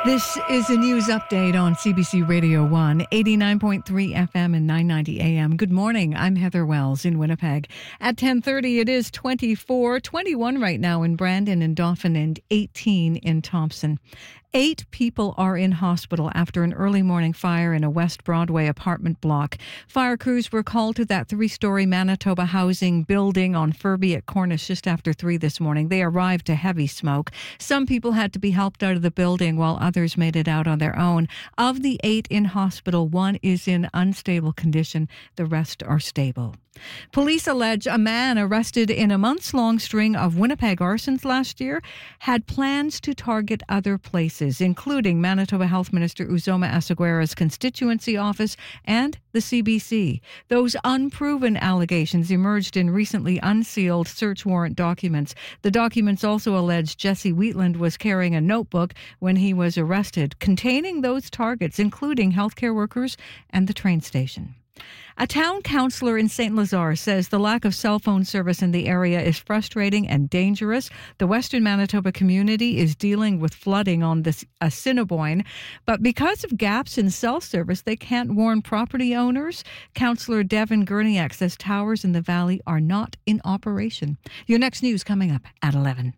This is a news update on CBC Radio 1, 89.3 FM and 990 AM. Good morning. I'm Heather Wells in Winnipeg. At 10:30, it is 24, 21 right now in Brandon and Dauphin and 18 in Thompson. 8 people are in hospital after an early morning fire in a West Broadway apartment block. Fire crews were called to that 3-story Manitoba housing building on Furby at Cornish just after 3 this morning. They arrived to heavy smoke. Some people had to be helped out of the building while others made it out on their own. Of the 8 in hospital, 1 is in unstable condition. The rest are stable. Police allege a man arrested in a months-long string of Winnipeg arsons last year had plans to target other places, including Manitoba Health Minister Uzoma Asseguera's constituency office and the CBC. Those unproven allegations emerged in recently unsealed search warrant documents. The documents also allege Jesse Wheatland was carrying a notebook when he was arrested, containing those targets, including healthcare workers and the train station. A town councillor in St. Lazare says the lack of cell phone service in the area is frustrating and dangerous. The Western Manitoba community is dealing with flooding on the Assiniboine, but because of gaps in cell service, they can't warn property owners. Councillor Devin Gurniak says towers in the valley are not in operation. Your next news coming up at 11.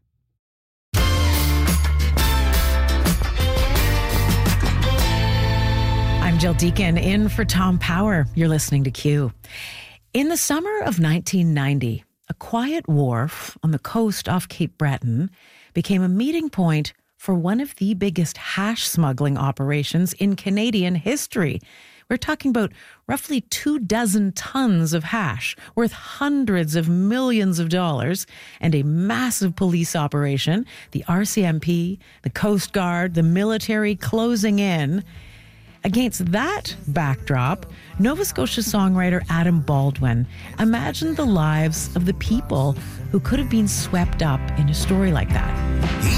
I'm Jill Deacon in for Tom Power. You're listening to Q. In the summer of 1990, a quiet wharf on the coast off Cape Breton became a meeting point for one of the biggest hash smuggling operations in Canadian history. We're talking about roughly 24 tons of hash worth hundreds of millions of dollars and a massive police operation, the RCMP, the Coast Guard, the military closing in. Against that backdrop, Nova Scotia songwriter Adam Baldwin imagined the lives of the people who could have been swept up in a story like that.